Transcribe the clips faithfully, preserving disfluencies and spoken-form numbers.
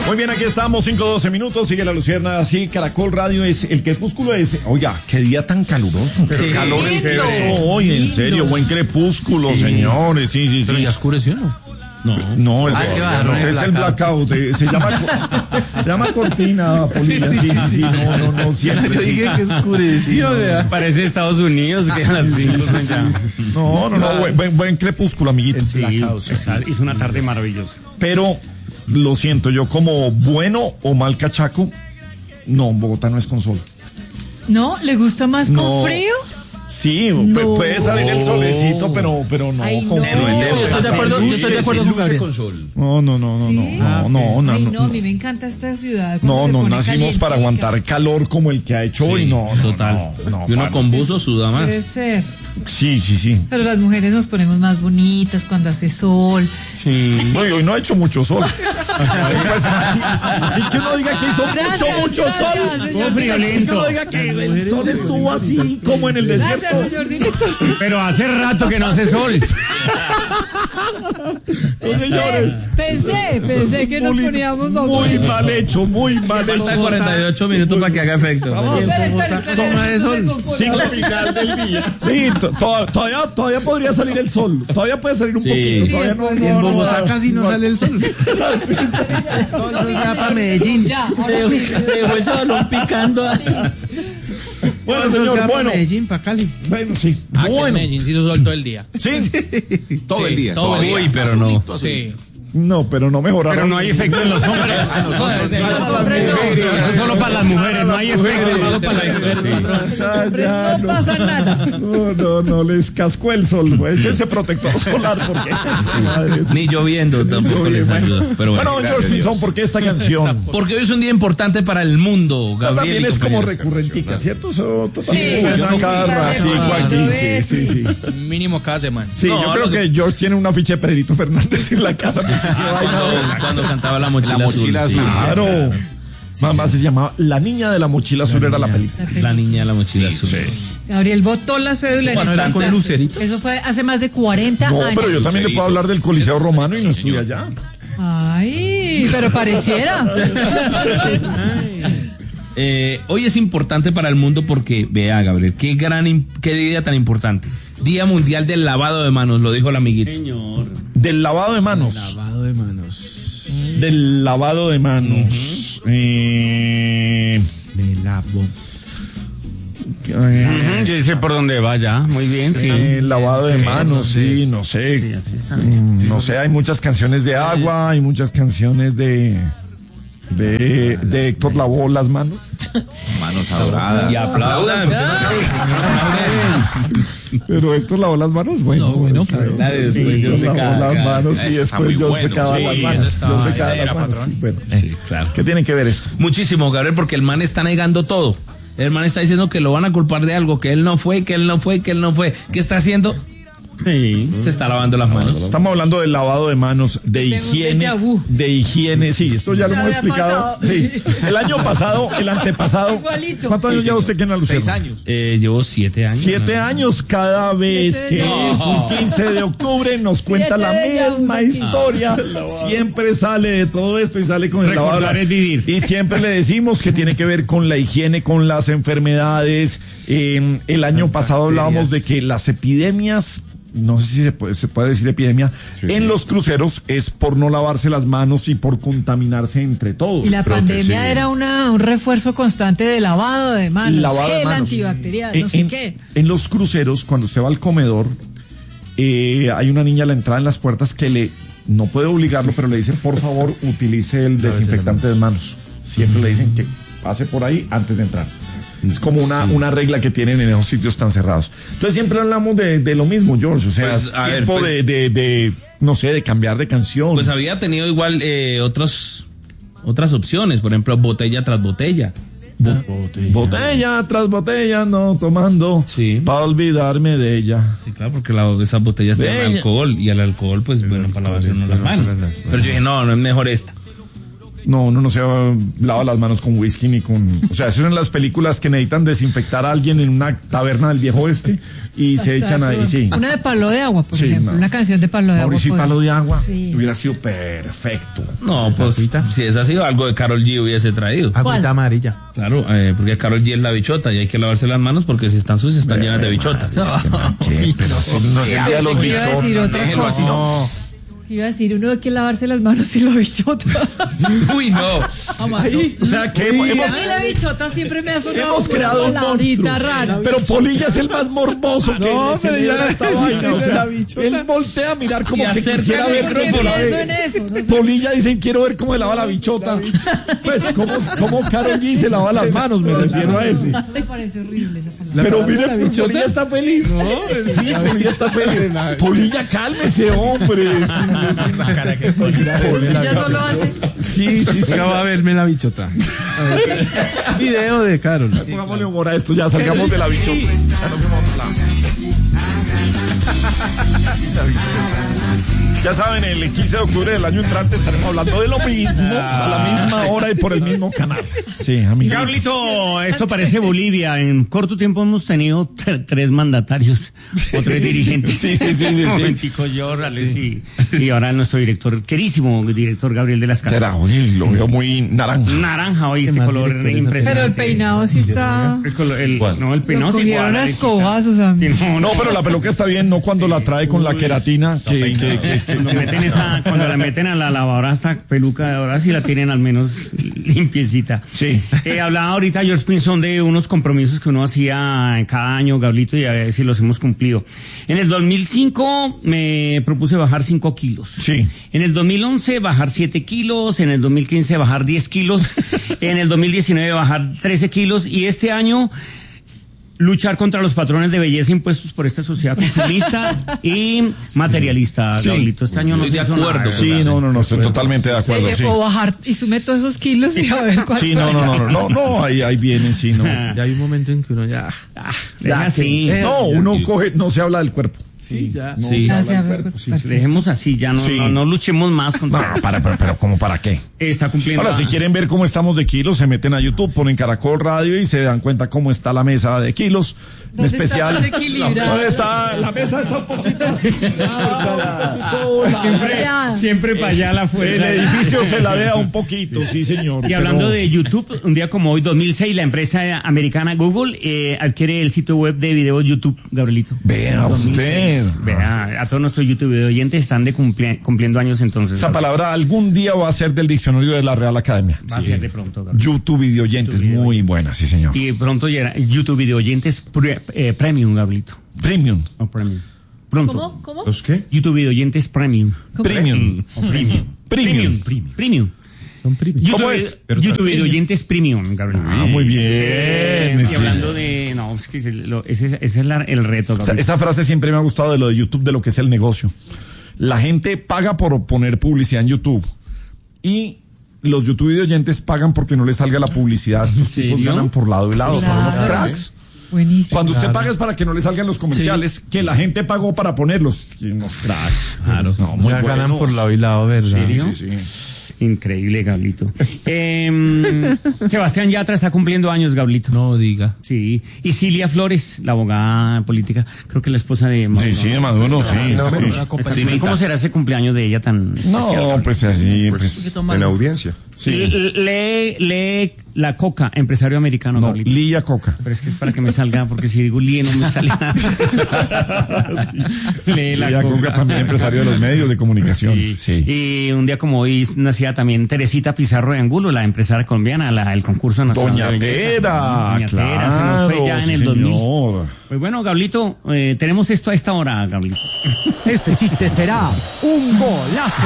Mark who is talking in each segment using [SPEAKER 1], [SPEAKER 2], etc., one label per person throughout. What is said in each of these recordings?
[SPEAKER 1] Muy bien, aquí estamos, cinco doce minutos, sigue la Lucierna, así, Caracol Radio es, el crepúsculo es, oiga, qué día tan caluroso,
[SPEAKER 2] sí,
[SPEAKER 1] qué calor
[SPEAKER 2] lindo,
[SPEAKER 1] el que hoy, en serio, buen crepúsculo, sí. Señores, sí, sí, sí.
[SPEAKER 2] Pero ya oscureció, ¿no?
[SPEAKER 1] No, no, es,
[SPEAKER 2] ah, es, que
[SPEAKER 1] no, es el blackout, eh, se llama se llama cortina, Polina, sí, sí, sí, no, no, no, siempre.
[SPEAKER 2] Yo dije que oscureció, sí, no. Parece Estados Unidos, que a las cinco
[SPEAKER 1] sí, no, no, no, buen, buen, buen crepúsculo, amiguito.
[SPEAKER 3] Sí, blackout, sí. Hizo una tarde maravillosa.
[SPEAKER 1] Pero, lo siento, yo como bueno o mal cachaco, no, Bogotá no es con sol.
[SPEAKER 4] ¿No? ¿Le gusta más
[SPEAKER 1] no.
[SPEAKER 4] con frío?
[SPEAKER 1] Sí, no. puede salir el solecito, pero, pero no.
[SPEAKER 4] Ay,
[SPEAKER 1] con
[SPEAKER 4] no.
[SPEAKER 1] frío.
[SPEAKER 2] Yo estoy de acuerdo, yo estoy de acuerdo con Gabriel.
[SPEAKER 1] Con sol. No, no, no, no,
[SPEAKER 4] ¿Sí?
[SPEAKER 1] no, no, no,
[SPEAKER 4] Ay,
[SPEAKER 1] no,
[SPEAKER 4] no, a mí me encanta esta ciudad.
[SPEAKER 1] No, no, nacimos para aguantar calor como el que ha hecho hoy,
[SPEAKER 2] sí,
[SPEAKER 1] no, no.
[SPEAKER 2] Total.
[SPEAKER 1] No, no,
[SPEAKER 2] y uno con buzo suda más.
[SPEAKER 4] Puede ser.
[SPEAKER 1] Sí, sí, sí.
[SPEAKER 4] Pero las mujeres nos ponemos más bonitas cuando hace sol.
[SPEAKER 1] Sí. No, y hoy no ha hecho mucho sol. así, así que uno diga que hizo gracias, mucho, mucho gracias, sol.
[SPEAKER 3] Estuvo friolento.
[SPEAKER 1] Que uno diga que el sol estuvo así como en el desierto.
[SPEAKER 4] Gracias, señor director.
[SPEAKER 3] Pero hace rato que no hace sol.
[SPEAKER 1] Los señores.
[SPEAKER 4] Pensé, pensé que nos poníamos
[SPEAKER 1] muy mal hecho, muy mal hecho.
[SPEAKER 2] Faltan cuarenta y ocho minutos para que haga efecto.
[SPEAKER 1] Vamos,
[SPEAKER 4] espera, espera, espera,
[SPEAKER 2] toma de sol.
[SPEAKER 1] Cinco final del día. Sí, to- todavía, todavía podría salir el sol. Todavía puede salir un sí. poquito. Todavía no, no,
[SPEAKER 2] y en
[SPEAKER 1] no,
[SPEAKER 2] Bogotá
[SPEAKER 1] no,
[SPEAKER 2] casi no, no sale el sol.
[SPEAKER 4] Todo
[SPEAKER 2] el sol se va para Medellín. Dejó ese balón picando.
[SPEAKER 1] Bueno, señor, bueno.
[SPEAKER 2] Medellín, para Cali.
[SPEAKER 1] Bueno, sí.
[SPEAKER 5] Ah,
[SPEAKER 1] bueno.
[SPEAKER 5] Medellín sí hizo sol todo el día.
[SPEAKER 1] Sí.
[SPEAKER 2] Todo el día.
[SPEAKER 5] Todo el día.
[SPEAKER 2] Uy, pero no.
[SPEAKER 5] Sí.
[SPEAKER 1] No, pero no mejoraron.
[SPEAKER 3] Pero no hay efecto en los hombres.
[SPEAKER 5] A nosotros,
[SPEAKER 3] no, los hombres no. Solo para las mujeres, no hay efecto. Solo para las mujeres.
[SPEAKER 4] No pasa nada.
[SPEAKER 1] No, no, no les cascó el sol. Échense protector solar porque.
[SPEAKER 2] Sí. Ni lloviendo tampoco les ayuda. Pero bueno,
[SPEAKER 1] bueno George Pinzón, ¿por qué esta canción?
[SPEAKER 2] Porque hoy es un día importante para el mundo, Gabriel.
[SPEAKER 1] También es como recurrentica, ¿cierto? Eso
[SPEAKER 4] sí,
[SPEAKER 1] cada ratico aquí. Sí, sí, sí.
[SPEAKER 5] Mínimo cada semana.
[SPEAKER 1] Sí, no, yo creo que... que George tiene una ficha de Pedrito Fernández en la casa.
[SPEAKER 2] Ah, cuando, cuando cantaba La Mochila, la mochila Azul.
[SPEAKER 1] azul. Claro. Sí, Mamá sí. se llamaba La Niña de la Mochila Azul, era la película.
[SPEAKER 2] La Niña de la Mochila
[SPEAKER 1] sí,
[SPEAKER 2] Azul.
[SPEAKER 1] Sí.
[SPEAKER 4] Gabriel botó la cédula en
[SPEAKER 2] era con Lucerito.
[SPEAKER 4] Eso fue hace más de cuarenta
[SPEAKER 1] no,
[SPEAKER 4] años.
[SPEAKER 1] No, pero yo también le puedo hablar del Coliseo Romano y no estuve allá.
[SPEAKER 4] Ay, pero pareciera.
[SPEAKER 2] eh, hoy es importante para el mundo porque, vea, Gabriel, qué gran, qué día tan importante. Día Mundial del Lavado de Manos, lo dijo el amiguito.
[SPEAKER 3] Señor.
[SPEAKER 1] Del lavado de manos.
[SPEAKER 2] Del lavado de manos.
[SPEAKER 1] Del lavado de manos. Uh-huh. Eh...
[SPEAKER 2] De lavo.
[SPEAKER 3] Eh, yo sé por dónde va ya, muy bien, sí.
[SPEAKER 1] sí. Lavado de manos, sí, no sé. Sí, así está bien. No sé, hay muchas canciones de agua, hay muchas canciones de... De, de Héctor lavó las manos.
[SPEAKER 2] Manos adoradas. Y aplaudan.
[SPEAKER 1] Pero Héctor lavó las manos, bueno.
[SPEAKER 2] No, bueno, claro. La de después sí, yo
[SPEAKER 1] lavó
[SPEAKER 2] secaba
[SPEAKER 1] las manos y después yo
[SPEAKER 2] bueno.
[SPEAKER 1] secaba
[SPEAKER 2] sí,
[SPEAKER 1] las manos. Yo secaba las manos. Sí, bueno,
[SPEAKER 2] sí, claro.
[SPEAKER 1] ¿Qué tiene que ver esto?
[SPEAKER 2] Muchísimo, Gabriel, porque el man está negando todo. El man está diciendo que lo van a culpar de algo, que él no fue, que él no fue, que él no fue. ¿Qué está haciendo?
[SPEAKER 3] Sí.
[SPEAKER 2] Se está lavando las manos.
[SPEAKER 1] Estamos hablando del lavado de manos, de higiene, de higiene, sí, esto ya lo hemos explicado. Sí. El año pasado, el antepasado.
[SPEAKER 4] Igualito.
[SPEAKER 1] ¿Cuántos años lleva usted que en la Lucierna?
[SPEAKER 2] Seis años. Eh, llevo siete años.
[SPEAKER 1] Siete ¿no? años cada vez que no. es un quince de octubre nos cuenta la misma historia. Ah. Siempre sale de todo esto y sale con el lavado.
[SPEAKER 3] Recordar es vivir.
[SPEAKER 1] Y siempre le decimos que tiene que ver con la higiene, con las enfermedades. Eh, el año las pasado bacterias. Hablábamos de que las epidemias, no sé si se puede, se puede decir epidemia, sí, en los cruceros es por no lavarse las manos y por contaminarse entre todos.
[SPEAKER 4] Y la Creo pandemia sí. era una, un refuerzo constante de lavado de manos,
[SPEAKER 1] lavado
[SPEAKER 4] gel
[SPEAKER 1] de manos.
[SPEAKER 4] antibacterial,
[SPEAKER 1] en,
[SPEAKER 4] no sé
[SPEAKER 1] en,
[SPEAKER 4] qué.
[SPEAKER 1] En los cruceros, cuando usted va al comedor, eh, hay una niña a la entrada en las puertas que le, no puede obligarlo, pero le dice, por favor, utilice el desinfectante de manos. Siempre le dicen que pase por ahí antes de entrar. Es como una, sí. una regla que tienen en esos sitios tan cerrados. Entonces siempre hablamos de, de lo mismo, George. O sea, pues, tiempo ver, pues, de, de, de, no sé, de cambiar de canción.
[SPEAKER 2] Pues había tenido igual eh, otros, otras opciones. Por ejemplo, botella tras botella.
[SPEAKER 1] Bo- botella. botella tras botella, no tomando.
[SPEAKER 2] Sí.
[SPEAKER 1] Para olvidarme de ella.
[SPEAKER 2] Sí, claro, porque la, esas botellas tienen alcohol. Y el alcohol, pues, el bueno, alcohol, para lavarse uno las manos. Pero yo dije, no, no es mejor esta.
[SPEAKER 1] No, uno no se lava las manos con whisky ni con... O sea, eso son las películas que necesitan desinfectar a alguien en una taberna del viejo oeste y se echan ahí, sí.
[SPEAKER 4] Una de Palo de Agua, por
[SPEAKER 1] Sí,
[SPEAKER 4] ejemplo.
[SPEAKER 1] no.
[SPEAKER 4] Una canción de Palo de
[SPEAKER 1] Mauricio y
[SPEAKER 4] Agua.
[SPEAKER 1] Palo de Agua
[SPEAKER 4] Sí.
[SPEAKER 1] hubiera sido perfecto.
[SPEAKER 2] No, pues si es así, algo de Karol G hubiese traído.
[SPEAKER 4] ¿Cuál?
[SPEAKER 5] Agüita amarilla.
[SPEAKER 2] Claro, eh, porque Karol G es la bichota y hay que lavarse las manos porque si están sucias están llenas de bichotas.
[SPEAKER 1] ¿Qué? Pero si no es el día de los
[SPEAKER 4] Iba a decir
[SPEAKER 1] bichos.
[SPEAKER 4] otra
[SPEAKER 2] Déjelo así,
[SPEAKER 4] cosa.
[SPEAKER 2] no.
[SPEAKER 4] Iba a decir, uno hay que lavarse las manos y la bichota.
[SPEAKER 2] Uy, no.
[SPEAKER 1] O sea, que hemos,
[SPEAKER 4] A
[SPEAKER 1] hemos-
[SPEAKER 4] mí la bichota siempre me ha sonado
[SPEAKER 1] hemos
[SPEAKER 4] una
[SPEAKER 1] creado un
[SPEAKER 4] palabrita
[SPEAKER 1] monstruo.
[SPEAKER 4] rara.
[SPEAKER 1] Pero Polilla es el más morboso que
[SPEAKER 5] No,
[SPEAKER 1] se
[SPEAKER 5] pero
[SPEAKER 1] le
[SPEAKER 5] ya-
[SPEAKER 1] da esta vaina. O sea,
[SPEAKER 5] la bichota.
[SPEAKER 1] él voltea a mirar como
[SPEAKER 2] Y
[SPEAKER 1] que
[SPEAKER 2] acerca
[SPEAKER 1] quisiera
[SPEAKER 2] el
[SPEAKER 1] ver
[SPEAKER 4] ¿Por qué
[SPEAKER 1] cómo la
[SPEAKER 4] pienso
[SPEAKER 1] ve.
[SPEAKER 4] en eso? No sé.
[SPEAKER 1] Polilla dicen, quiero ver cómo se lava la bichota. Pues, ¿cómo, cómo Karol G se lava las manos? Me refiero a eso.
[SPEAKER 4] Me parece horrible esa palabra.
[SPEAKER 1] Pero mire, Polilla está feliz. Sí, Polilla está feliz. Polilla, cálmese, hombre. Sí,
[SPEAKER 4] Ella solo hace.
[SPEAKER 1] sí, sí. sí.
[SPEAKER 5] Ya va a verme la bichota. Video de Karol.
[SPEAKER 1] Pongámosle humor a esto, ya salgamos de la bichota. Ya nos fuimos a otro lado. La bichota. Ya saben, el quince de octubre del año entrante estaremos hablando de lo mismo, a la misma hora y por el mismo canal. Sí, amigo.
[SPEAKER 3] Gablito, esto parece Bolivia. En corto tiempo hemos tenido tre- tres mandatarios o tres dirigentes.
[SPEAKER 1] Sí, sí, sí, sí, sí.
[SPEAKER 3] Un momentico, yo, Rales, y, y ahora nuestro director, querísimo director Gabriel de las Casas.
[SPEAKER 1] Será, oye, lo veo muy naranja.
[SPEAKER 3] Naranja hoy, ese
[SPEAKER 5] más
[SPEAKER 3] color
[SPEAKER 5] directores
[SPEAKER 4] Pero
[SPEAKER 3] impresionante.
[SPEAKER 4] el peinado sí está.
[SPEAKER 3] El color- el-
[SPEAKER 1] ¿Cuál?
[SPEAKER 3] no, el
[SPEAKER 4] Lo
[SPEAKER 3] peinado sí
[SPEAKER 4] cogieron
[SPEAKER 3] igual,
[SPEAKER 4] a
[SPEAKER 3] Alecita.
[SPEAKER 4] escobazos a mí.
[SPEAKER 3] Sí, no,
[SPEAKER 1] No, pero la peluca está bien, no cuando la trae con la queratina. Que, que, que, que-
[SPEAKER 3] Cuando, meten esa, cuando la meten a la lavadora esta peluca, ahora sí la tienen al menos limpiecita.
[SPEAKER 1] Sí.
[SPEAKER 3] Eh, hablaba ahorita George Pinzón de unos compromisos que uno hacía cada año, Gablito, y a ver si los hemos cumplido. En el dos mil cinco me propuse bajar cinco kilos.
[SPEAKER 1] Sí.
[SPEAKER 3] En el dos mil once bajar siete kilos, en el dos mil quince bajar diez kilos, en el dos mil diecinueve bajar trece kilos y este año luchar contra los patrones de belleza impuestos por esta sociedad consumista y materialista,
[SPEAKER 1] Sí.
[SPEAKER 3] Gablito. Este año no
[SPEAKER 2] Estoy de
[SPEAKER 3] se hizo nada,
[SPEAKER 2] acuerdo.
[SPEAKER 3] ¿verdad?
[SPEAKER 1] Sí, no, no, no, estoy totalmente de acuerdo, sí.
[SPEAKER 4] O bajar y sume todos esos kilos y a ver cuánto.
[SPEAKER 1] Sí, no, no, no, no, no, no, ahí, ahí viene, sí, no.
[SPEAKER 5] Ya hay un momento en que uno ya.
[SPEAKER 3] Ah, deja así.
[SPEAKER 1] No, uno coge, no se habla del cuerpo.
[SPEAKER 5] Sí, ya.
[SPEAKER 1] No
[SPEAKER 2] Sí.
[SPEAKER 1] se
[SPEAKER 4] Ya
[SPEAKER 1] habla
[SPEAKER 4] se
[SPEAKER 1] del
[SPEAKER 4] habla del
[SPEAKER 1] cuerpo, sí.
[SPEAKER 4] cuerpo.
[SPEAKER 3] Dejemos así, ya no,
[SPEAKER 1] Sí.
[SPEAKER 3] no, no luchemos más
[SPEAKER 1] No,
[SPEAKER 3] contra eso.
[SPEAKER 1] para, pero, pero, ¿cómo para qué?
[SPEAKER 3] Está cumpliendo.
[SPEAKER 1] Ahora, si quieren ver cómo estamos de kilos, se meten a YouTube, ponen Caracol Radio y se dan cuenta cómo está la mesa de kilos. En
[SPEAKER 4] ¿Dónde está
[SPEAKER 1] especial.
[SPEAKER 4] desequilibrado?
[SPEAKER 1] ¿Dónde está? La mesa está un poquito así.
[SPEAKER 3] Siempre,
[SPEAKER 4] Ya.
[SPEAKER 3] siempre para allá la
[SPEAKER 1] El
[SPEAKER 3] fuerza.
[SPEAKER 1] edificio se la vea un poquito, sí, señor.
[SPEAKER 3] Y hablando
[SPEAKER 1] pero-
[SPEAKER 3] de YouTube, un día como hoy, dos mil seis, la empresa americana Google eh, adquiere el sitio web de videos YouTube, Gabrielito.
[SPEAKER 1] Vea
[SPEAKER 3] dos mil seis.
[SPEAKER 1] usted.
[SPEAKER 3] Vea, a todos nuestros YouTube oyentes están de cumpli- cumpliendo años entonces.
[SPEAKER 1] Esa palabra algún día va a ser del diccionario de la Real Academia.
[SPEAKER 3] Va a ser de pronto, Gabrielito.
[SPEAKER 1] YouTube videoyentes,
[SPEAKER 3] YouTube
[SPEAKER 1] muy
[SPEAKER 3] videoyentes.
[SPEAKER 1] buena, sí, señor.
[SPEAKER 3] Y pronto llegará YouTube Video Oyentes pre- eh, Premium, Gabrielito.
[SPEAKER 1] Premium.
[SPEAKER 3] O Premium. Pronto.
[SPEAKER 4] ¿Cómo? ¿Cómo?
[SPEAKER 1] ¿Los qué?
[SPEAKER 3] YouTube Video Oyentes Premium.
[SPEAKER 1] Premium. Premium. Premium.
[SPEAKER 3] Premium.
[SPEAKER 5] Son primos.
[SPEAKER 3] YouTube,
[SPEAKER 1] ¿Cómo es? Pero
[SPEAKER 3] YouTube
[SPEAKER 1] tranquilo.
[SPEAKER 3] Video Oyentes Premium, Gabriel.
[SPEAKER 1] Ah, muy bien.
[SPEAKER 3] Eh,
[SPEAKER 1] Sí.
[SPEAKER 3] y hablando de. No, es que ese, lo- ese, ese es la- el reto,
[SPEAKER 1] Esa,
[SPEAKER 3] Gabriel.
[SPEAKER 1] esa frase siempre me ha gustado de lo de YouTube, de lo que es el negocio. La gente paga por poner publicidad en YouTube y los YouTube videoyentes pagan porque no les salga la publicidad. Estos tipos
[SPEAKER 3] serio?
[SPEAKER 1] ganan por lado y lado. Son unos
[SPEAKER 4] Claro.
[SPEAKER 1] cracks.
[SPEAKER 4] Buenísimo.
[SPEAKER 1] Cuando usted paga es para que no le salgan los comerciales, que la gente pagó para ponerlos. Y unos cracks.
[SPEAKER 2] Claro.
[SPEAKER 1] No,
[SPEAKER 5] O
[SPEAKER 1] muy
[SPEAKER 5] sea, ganan
[SPEAKER 1] buenos.
[SPEAKER 5] por lado y lado, ¿verdad?
[SPEAKER 3] ¿Serio?
[SPEAKER 1] Sí, sí, sí.
[SPEAKER 3] Increíble, Gablito. Eh, Sebastián Yatra está cumpliendo años, Gablito.
[SPEAKER 5] No diga.
[SPEAKER 3] Sí. Y Cilia Flores, la abogada política, creo que la esposa de Maduro.
[SPEAKER 1] Sí, sí, de Maduro, sí. sí.
[SPEAKER 3] Está- ¿Cómo será ese cumpleaños de ella tan
[SPEAKER 1] No, pues así. Pues,
[SPEAKER 6] En audiencia.
[SPEAKER 1] sí.
[SPEAKER 3] Lee, lee la Coca, empresario americano,
[SPEAKER 1] No,
[SPEAKER 3] Gablito.
[SPEAKER 1] Lía Coca.
[SPEAKER 3] Pero es que es para que me salga, porque si digo Lie no me sale nada. Lee la
[SPEAKER 1] Lía Coca también empresario de los medios de comunicación.
[SPEAKER 3] Sí.
[SPEAKER 1] Sí.
[SPEAKER 3] Y un día como hoy nacía también Teresita Pizarro de Angulo, la empresaria colombiana, la, el concurso nacional
[SPEAKER 1] Doña
[SPEAKER 3] de belleza.
[SPEAKER 1] Tera,
[SPEAKER 3] Doña Tera,
[SPEAKER 1] claro,
[SPEAKER 3] se nos fue ya en
[SPEAKER 1] sí,
[SPEAKER 3] el dos mil.
[SPEAKER 1] señor.
[SPEAKER 3] Pues bueno, Gablito, eh, tenemos esto a esta hora, Gablito.
[SPEAKER 7] Este chiste será un golazo.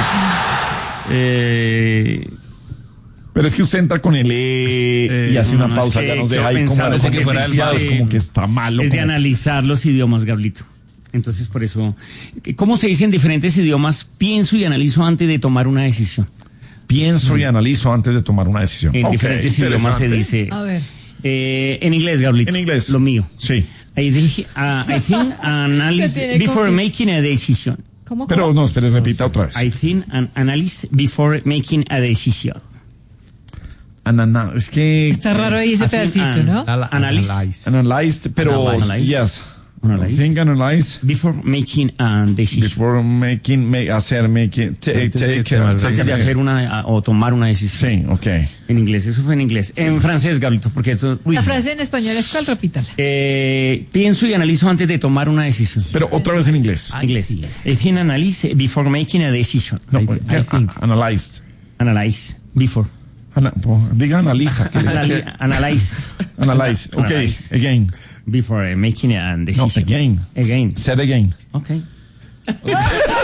[SPEAKER 3] Eh,
[SPEAKER 1] Pero es que usted entra con el E y hace
[SPEAKER 3] no,
[SPEAKER 1] una
[SPEAKER 3] no,
[SPEAKER 1] pausa,
[SPEAKER 3] es que
[SPEAKER 1] ya nos
[SPEAKER 3] quiero
[SPEAKER 1] deja ahí como,
[SPEAKER 3] pensar,
[SPEAKER 1] como
[SPEAKER 3] pensé
[SPEAKER 1] que
[SPEAKER 3] que fuera el
[SPEAKER 1] licenciados,
[SPEAKER 3] de-
[SPEAKER 1] como que está malo.
[SPEAKER 3] es de
[SPEAKER 1] como-
[SPEAKER 3] analizar los idiomas, Gablito. Entonces, por eso, ¿cómo se dice en diferentes idiomas? Pienso y analizo antes de tomar una decisión.
[SPEAKER 1] Pienso y analizo antes de tomar una decisión.
[SPEAKER 3] En
[SPEAKER 1] Ok,
[SPEAKER 3] diferentes idiomas se
[SPEAKER 1] interesante.
[SPEAKER 3] dice.
[SPEAKER 4] A ver.
[SPEAKER 3] Eh, en inglés, Gablito.
[SPEAKER 1] En inglés.
[SPEAKER 3] Lo mío.
[SPEAKER 1] Sí.
[SPEAKER 3] I, think- uh, I think
[SPEAKER 4] Se
[SPEAKER 3] analysis
[SPEAKER 4] tiene
[SPEAKER 3] before
[SPEAKER 4] confi-
[SPEAKER 3] making a decision.
[SPEAKER 4] ¿Cómo,
[SPEAKER 1] Pero
[SPEAKER 4] cómo?
[SPEAKER 1] no, espere, repita otra vez.
[SPEAKER 3] I think and analyze before making a decision.
[SPEAKER 1] Anana, es que...
[SPEAKER 4] Está raro ahí ese
[SPEAKER 3] I think
[SPEAKER 4] pedacito,
[SPEAKER 3] an-
[SPEAKER 4] ¿no?
[SPEAKER 5] Ala-
[SPEAKER 3] Analyze.
[SPEAKER 1] Analyzed, pero...
[SPEAKER 3] Analyze.
[SPEAKER 1] Yes.
[SPEAKER 3] Analyze.
[SPEAKER 1] I think analyze
[SPEAKER 3] Before making a decision.
[SPEAKER 1] before making, make, hacer, making, take,
[SPEAKER 5] Antes de
[SPEAKER 1] take,
[SPEAKER 5] tomar
[SPEAKER 1] take,
[SPEAKER 5] la
[SPEAKER 3] Antes de hacer una o tomar una decisión.
[SPEAKER 1] Sí, ok.
[SPEAKER 3] En inglés, eso fue en inglés. En francés, Gablito, porque esto. uy.
[SPEAKER 4] La frase en español es cuál, repítala.
[SPEAKER 3] Eh, pienso y analizo antes de tomar una decisión.
[SPEAKER 1] Pero otra vez en inglés.
[SPEAKER 3] Inglés. I think analyze before making a decision.
[SPEAKER 1] No,
[SPEAKER 3] I,
[SPEAKER 1] pues,
[SPEAKER 3] I think.
[SPEAKER 1] analyzed.
[SPEAKER 3] Analyze before.
[SPEAKER 1] Ana- po- diga analiza. que es
[SPEAKER 3] Anali-
[SPEAKER 1] que-
[SPEAKER 3] analyze
[SPEAKER 1] analyze. Ok,
[SPEAKER 3] Analyze.
[SPEAKER 1] again.
[SPEAKER 3] before uh, making a
[SPEAKER 1] No,
[SPEAKER 3] decision.
[SPEAKER 1] again.
[SPEAKER 3] Again.
[SPEAKER 1] Said again.
[SPEAKER 3] Okay.
[SPEAKER 4] Que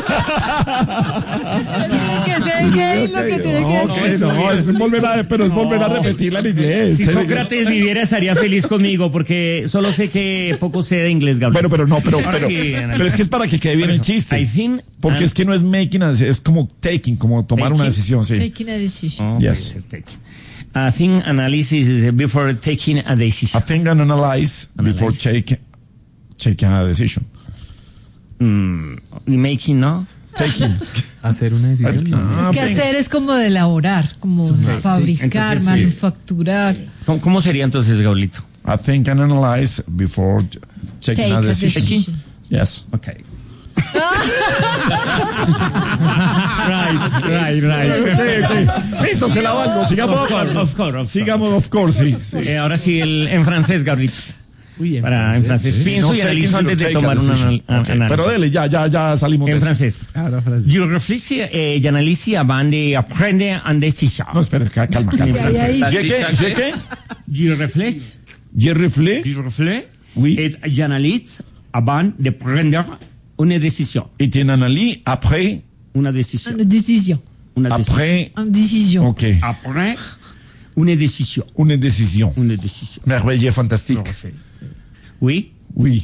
[SPEAKER 4] sea gay lo que tiene que
[SPEAKER 1] Ok,
[SPEAKER 4] decir.
[SPEAKER 1] no, es volver a, pero es volver a repetirla en inglés.
[SPEAKER 3] Si Sócrates viviera estaría feliz conmigo porque solo sé que poco sé de inglés, Gabriel.
[SPEAKER 1] Bueno, pero no, pero,
[SPEAKER 3] Ahora
[SPEAKER 1] pero,
[SPEAKER 3] sí,
[SPEAKER 1] pero es que es para que quede bien el chiste.
[SPEAKER 3] I think
[SPEAKER 1] Porque es que no es making, a deci- es como taking, como tomar una
[SPEAKER 3] Taking.
[SPEAKER 1] decisión, sí.
[SPEAKER 4] Taking a decision.
[SPEAKER 3] Oh,
[SPEAKER 1] Yes.
[SPEAKER 3] puede ser taking. I think analysis is before taking a
[SPEAKER 1] I
[SPEAKER 3] decision.
[SPEAKER 1] think and analyze before
[SPEAKER 3] Analyze.
[SPEAKER 1] take, taking a decision.
[SPEAKER 3] Mm, making, ¿no?
[SPEAKER 1] Taking.
[SPEAKER 5] Hacer una decisión. No.
[SPEAKER 1] Ah,
[SPEAKER 4] Es que
[SPEAKER 1] think.
[SPEAKER 4] hacer es como de elaborar, como fabricar,
[SPEAKER 3] Entonces, sí.
[SPEAKER 4] manufacturar.
[SPEAKER 3] ¿Cómo, cómo sería entonces, Gaulito?
[SPEAKER 1] I think and analyze before taking
[SPEAKER 4] Take
[SPEAKER 1] a
[SPEAKER 4] a
[SPEAKER 1] decision.
[SPEAKER 4] decision.
[SPEAKER 1] Yes.
[SPEAKER 3] Okay. right, right, right.
[SPEAKER 1] Listo, se la banco. Sigamos,
[SPEAKER 3] Of course, of course, of
[SPEAKER 1] sigamos, of course, sí. sí.
[SPEAKER 3] Eh, ahora sí, el, en francés, Gaulito.
[SPEAKER 5] Uy, en
[SPEAKER 3] Para, en francés,
[SPEAKER 5] sí.
[SPEAKER 3] pienso
[SPEAKER 1] No
[SPEAKER 3] y
[SPEAKER 1] taking,
[SPEAKER 3] analizo
[SPEAKER 1] sino
[SPEAKER 3] antes de
[SPEAKER 1] take a
[SPEAKER 3] tomar una
[SPEAKER 1] decision.
[SPEAKER 3] anal-
[SPEAKER 1] Ok,
[SPEAKER 3] análisis.
[SPEAKER 1] pero dele, ya, ya, ya salimos de
[SPEAKER 3] En
[SPEAKER 1] eso.
[SPEAKER 3] francés.
[SPEAKER 5] Ahora frase.
[SPEAKER 3] Je réfléchis et j'analyse avant d'apprendre un décision.
[SPEAKER 1] No, espera, ca- calma, calma.
[SPEAKER 4] Ya, ya, ya.
[SPEAKER 1] ¿Je qué? ¿Je qué?
[SPEAKER 3] Je réfléchis,
[SPEAKER 1] ¿Je reflé?
[SPEAKER 3] je réfléchis
[SPEAKER 1] Oui.
[SPEAKER 3] et j'analyse avant de prendre une décision.
[SPEAKER 1] Et tu analyses après,
[SPEAKER 3] Una decisión.
[SPEAKER 4] Una decisión.
[SPEAKER 3] Una decisión.
[SPEAKER 1] après,
[SPEAKER 4] Una decisión.
[SPEAKER 1] ok,
[SPEAKER 3] Après une décision.
[SPEAKER 1] une décision.
[SPEAKER 3] Une décision.
[SPEAKER 1] Merveilleux, fantastique.
[SPEAKER 3] Oui.
[SPEAKER 1] Oui.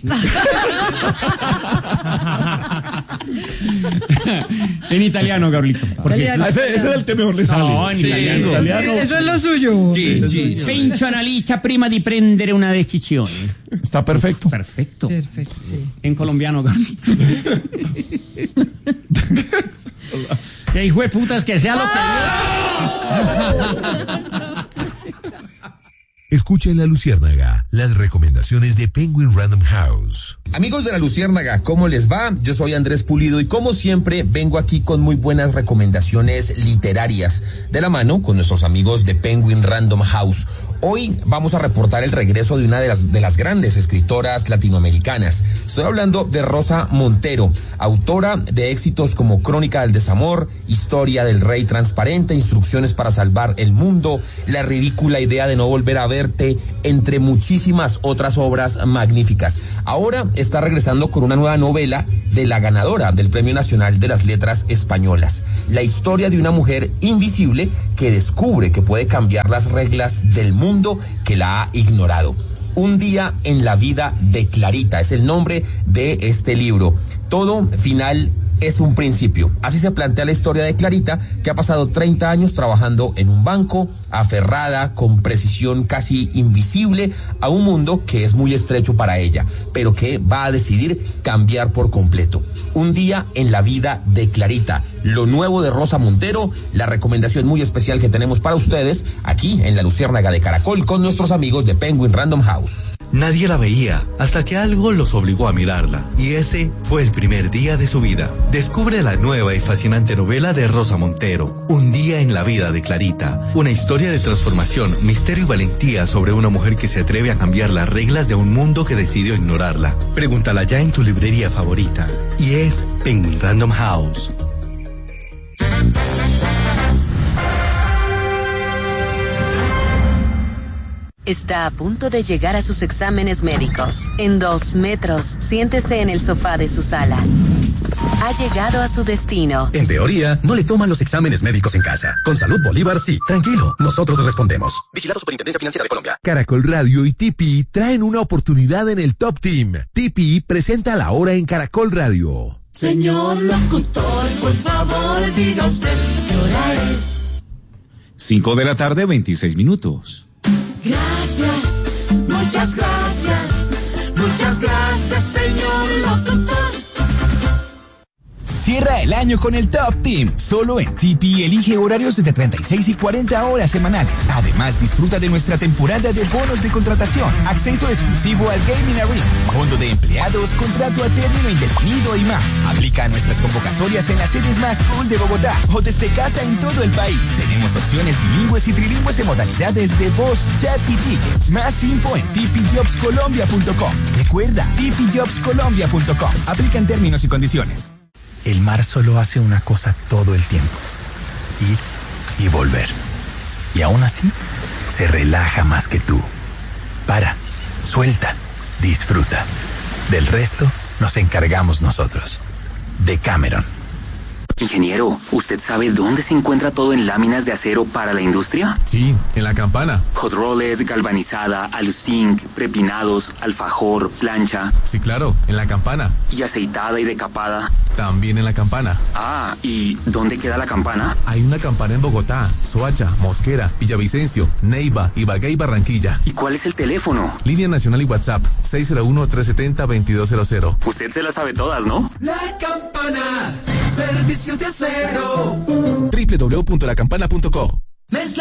[SPEAKER 3] En italiano, Gabrielito. Porque
[SPEAKER 4] Italiano.
[SPEAKER 1] Ah, ese, ese es el que mejor le sale.
[SPEAKER 3] No, en
[SPEAKER 1] Sí,
[SPEAKER 3] italiano.
[SPEAKER 1] italiano.
[SPEAKER 4] Eso es lo suyo.
[SPEAKER 2] Sí, sí.
[SPEAKER 3] penso analizza prima di prendere una decisione.
[SPEAKER 1] Está perfecto.
[SPEAKER 3] Perfecto.
[SPEAKER 4] Perfecto, sí.
[SPEAKER 3] En colombiano, Gabrielito. Que hijo de putas, que sea lo que
[SPEAKER 6] Escucha en La Luciérnaga las recomendaciones de Penguin Random House.
[SPEAKER 8] Amigos de La Luciérnaga, ¿cómo les va? Yo soy Andrés Pulido y como siempre vengo aquí con muy buenas recomendaciones literarias de la mano con nuestros amigos de Penguin Random House. Hoy vamos a reportar el regreso de una de las, de las grandes escritoras latinoamericanas. Estoy hablando de Rosa Montero, autora de éxitos como Crónica del Desamor, Historia del Rey Transparente, Instrucciones para Salvar el Mundo, La Ridícula Idea de No Volver a Verte, entre muchísimas otras obras magníficas. Ahora está regresando con una nueva novela de la ganadora del Premio Nacional de las Letras Españolas. La historia de una mujer invisible que descubre que puede cambiar las reglas del mundo que la ha ignorado. Un día en la vida de Clarita es el nombre de este libro. Todo final es un principio. Así se plantea la historia de Clarita, que ha pasado treinta años trabajando en un banco, aferrada con precisión casi invisible a un mundo que es muy estrecho para ella, pero que va a decidir cambiar por completo. Un día en la vida de Clarita, lo nuevo de Rosa Montero, la recomendación muy especial que tenemos para ustedes aquí en La Luciérnaga de Caracol con nuestros amigos de Penguin Random House.
[SPEAKER 9] Nadie la veía hasta que algo los obligó a mirarla, y ese fue el primer día de su vida. Descubre la nueva y fascinante novela de Rosa Montero, Un día en la vida de Clarita, una historia de transformación, misterio y valentía sobre una mujer que se atreve a cambiar las reglas de un mundo que decidió ignorarla. Pregúntala ya en tu librería favorita, y es Penguin Random House.
[SPEAKER 10] Está a punto de llegar a sus exámenes médicos. En dos metros, siéntese en el sofá de su sala. Ha llegado a su destino.
[SPEAKER 11] En teoría, no le toman los exámenes médicos en casa. Con Salud Bolívar, sí. Tranquilo, nosotros respondemos. Vigilado Superintendencia Financiera de Colombia.
[SPEAKER 6] Caracol Radio y T P I traen una oportunidad en el Top Team. T P I presenta La Hora en Caracol Radio.
[SPEAKER 12] Señor locutor, por favor, diga usted qué hora es.
[SPEAKER 13] Cinco de la tarde, veintiséis minutos.
[SPEAKER 12] Gracias, muchas gracias, muchas gracias, señor locutor.
[SPEAKER 14] Cierra el año con el Top Team. Solo en T P elige horarios de treinta y seis y cuarenta horas semanales. Además, disfruta de nuestra temporada de bonos de contratación, acceso exclusivo al Gaming Arena, fondo de empleados, contrato a término indefinido y más. Aplica a nuestras convocatorias en las sedes más cool de Bogotá o desde casa en todo el país. Tenemos opciones bilingües y trilingües en modalidades de voz, chat y tickets. Más info en t p jobs colombia punto com. Recuerda, t p jobs colombia punto com. Aplican términos y condiciones.
[SPEAKER 15] El mar solo hace una cosa todo el tiempo: ir y volver. Y aún así, se relaja más que tú. Para, suelta, disfruta. Del resto, nos encargamos nosotros. Decameron.
[SPEAKER 16] Ingeniero, ¿usted sabe dónde se encuentra todo en láminas de acero para la industria?
[SPEAKER 17] Sí, en la Campana.
[SPEAKER 16] Hot rolled, galvanizada, aluzinc, prepinados, alfajor, plancha.
[SPEAKER 17] Sí, claro, en la Campana.
[SPEAKER 16] ¿Y aceitada y decapada?
[SPEAKER 17] También en la Campana.
[SPEAKER 16] Ah, ¿y dónde queda la Campana?
[SPEAKER 17] Hay una Campana en Bogotá, Soacha, Mosquera, Villavicencio, Neiva, Ibagué y Barranquilla.
[SPEAKER 16] ¿Y cuál es el teléfono?
[SPEAKER 17] Línea nacional y WhatsApp, seis cero uno, tres siete cero, dos dos cero cero.
[SPEAKER 16] Usted se las sabe todas, ¿no?
[SPEAKER 12] La Campana, servicio de acero.
[SPEAKER 11] doble u doble u doble u punto la campana punto co.
[SPEAKER 12] Mezcla